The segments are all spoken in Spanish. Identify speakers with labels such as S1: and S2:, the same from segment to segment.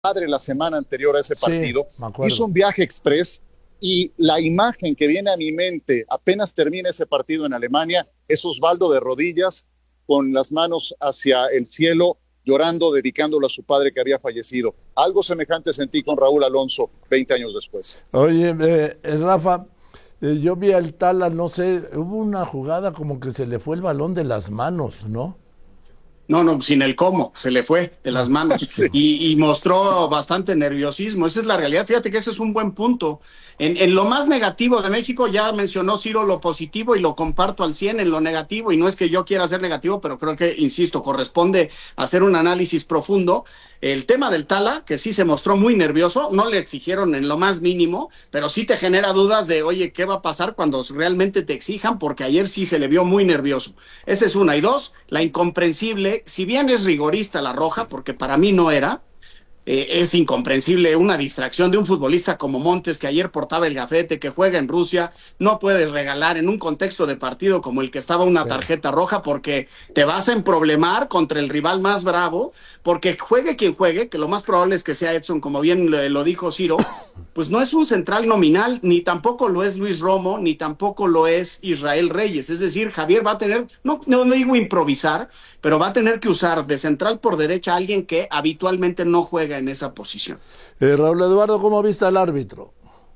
S1: padre la semana anterior a ese
S2: Sí,
S1: partido,
S2: me
S1: hizo
S2: acuerdo.
S1: un viaje express y la imagen que viene a mi mente apenas termina ese partido en Alemania es Osvaldo de rodillas con las manos hacia el cielo, llorando, dedicándolo a su padre que había fallecido. Algo semejante sentí con Raúl Alonso 20 años después.
S2: Oye, Rafa, yo vi al Tala, no sé, hubo una jugada como que se le fue el balón de las manos, ¿no?
S3: No, no, sin el cómo, se le fue de las manos
S1: Sí.
S3: y mostró bastante nerviosismo. Esa es la realidad. Fíjate que ese es un buen punto. En lo más negativo de México, ya mencionó Ciro lo positivo y lo comparto al 100 en lo negativo. Y no es que yo quiera ser negativo, pero creo que, insisto, corresponde hacer un análisis profundo. El tema del Tala, que sí se mostró muy nervioso, no le exigieron en lo más mínimo, pero sí te genera dudas de, oye, ¿qué va a pasar cuando realmente te exijan? Porque ayer sí se le vio muy nervioso. Esa es una. Y dos, la incomprensible, si bien es rigorista la roja, porque para mí no era, es incomprensible una distracción de un futbolista como Montes, que ayer portaba el gafete, que juega en Rusia. No puedes regalar en un contexto de partido como el que estaba una
S2: Sí.
S3: tarjeta roja, porque te vas a emproblemar contra el rival más bravo, porque juegue quien juegue, que lo más probable es que sea Edson, como bien lo dijo Ciro, pues no es un central nominal, ni tampoco lo es Luis Romo, ni tampoco lo es Israel Reyes. Es decir, Javier va a tener, no digo improvisar, pero va a tener que usar de central por derecha a alguien que habitualmente no juega en esa posición.
S2: Raúl Eduardo, ¿cómo viste al árbitro?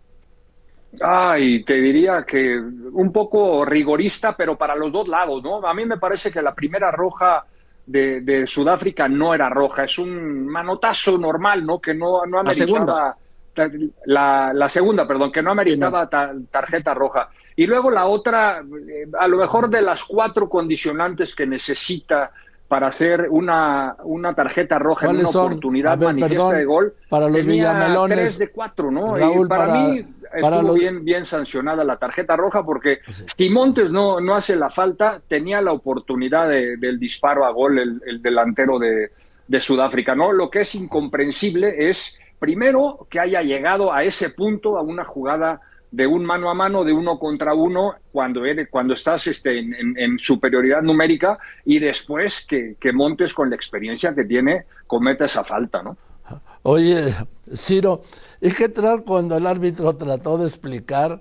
S4: Ay, te diría que un poco rigorista, pero para los dos lados, ¿no? A mí me parece que la primera roja de Sudáfrica no era roja, es un manotazo normal, ¿no? Que no
S3: La segunda,
S4: ameritaba, la segunda, perdón, que no
S3: sí, no.
S4: ameritaba tarjeta roja. Y luego la otra, a lo mejor de las cuatro condicionantes que necesita para hacer una tarjeta roja en
S2: ¿Cuáles
S4: una
S2: son? A
S4: oportunidad
S2: ver,
S4: manifiesta de
S2: perdón,
S4: gol,
S2: para los
S4: tenía tres
S2: villamelones,
S4: de cuatro, ¿no? Y
S2: Raúl,
S4: para mí
S2: para
S4: estuvo
S2: los...
S4: bien sancionada la tarjeta roja porque
S2: Sí.
S4: si Montes no hace la falta, tenía la oportunidad del disparo a gol el delantero de Sudáfrica, ¿no? Lo que es incomprensible es, primero, que haya llegado a ese punto, a una jugada de un mano a mano, de uno contra uno, cuando estás en superioridad numérica, y después que Montes, con la experiencia que tiene, cometa esa falta, ¿no?
S2: Oye, Ciro, ¿y qué tal cuando el árbitro trató de explicar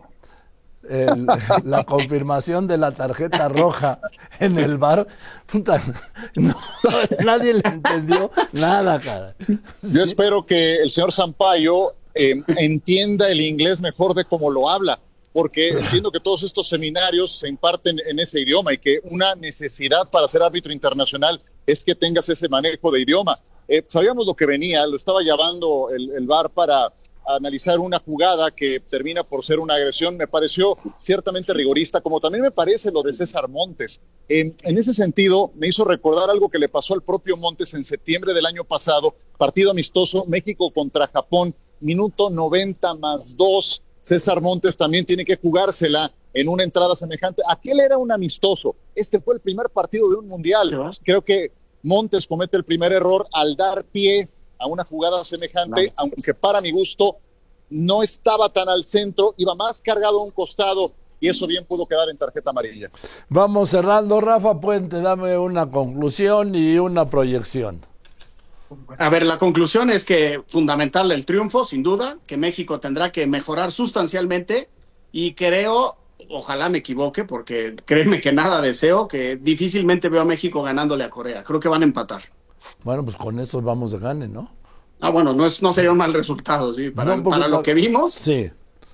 S2: el- la confirmación de la tarjeta roja en el bar? Puta, no, nadie le entendió nada, cara.
S1: Yo
S2: Sí,
S1: espero que el señor Sampaio entienda el inglés mejor de cómo lo habla, porque entiendo que todos estos seminarios se imparten en ese idioma y que una necesidad para ser árbitro internacional es que tengas ese manejo de idioma. Sabíamos lo que venía, lo estaba llevando el VAR para analizar una jugada que termina por ser una agresión. Me pareció ciertamente rigorista, como también me parece lo de César Montes. En ese sentido, me hizo recordar algo que le pasó al propio Montes en septiembre del año pasado, partido amistoso, México contra Japón, minuto 90 más 2. César Montes también tiene que jugársela en una entrada semejante. Aquel era un amistoso. Este fue el primer partido de un mundial.
S3: ¿Te vas?
S1: Creo que Montes comete el primer error al dar pie a una jugada semejante,
S3: Claro.
S1: aunque para mi gusto no estaba tan al centro, iba más cargado a un costado y eso bien pudo quedar en tarjeta amarilla.
S2: vamos cerrando, Rafa Puente, dame una conclusión y una proyección.
S3: A ver, la conclusión es que fundamental el triunfo, sin duda, que México tendrá que mejorar sustancialmente y creo, ojalá me equivoque, porque créeme que nada deseo, que difícilmente veo a México ganándole a Corea. Creo que van a empatar.
S2: Bueno, pues con eso vamos de gane, ¿no?
S3: Ah, bueno, no sería un mal resultado, sí,
S2: No, porque
S3: para lo que vimos.
S2: sí,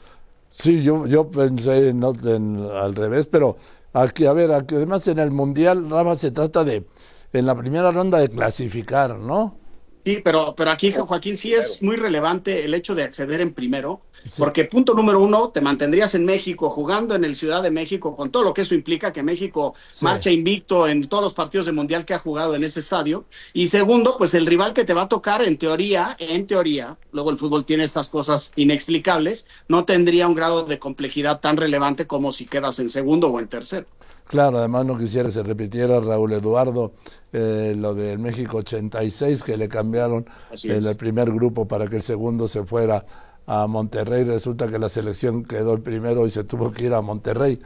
S2: sí, yo pensé no, al revés, pero aquí, a ver, aquí, además en el Mundial, Rafa, se trata de, en la primera ronda de clasificar, ¿no?
S3: Sí, pero aquí, Joaquín, sí es muy relevante el hecho de acceder en primero,
S2: Sí,
S3: porque punto número uno, te mantendrías en México, jugando en el Ciudad de México, con todo lo que eso implica, que México
S2: sí,
S3: marcha invicto en todos los partidos de Mundial que ha jugado en ese estadio. Y segundo, pues el rival que te va a tocar, en teoría, luego el fútbol tiene estas cosas inexplicables, no tendría un grado de complejidad tan relevante como si quedas en segundo o en tercero.
S2: claro, además no quisiera que se repitiera Raúl Eduardo, lo del México 86, que le cambiaron
S3: Así
S2: el
S3: es.
S2: primer grupo para que el segundo se fuera a Monterrey. Resulta que la selección quedó el primero y se tuvo que ir a Monterrey.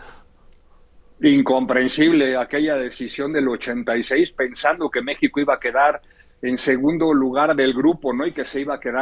S4: Incomprensible aquella decisión del 86, pensando que México iba a quedar en segundo lugar del grupo, ¿no? Y que se iba a quedar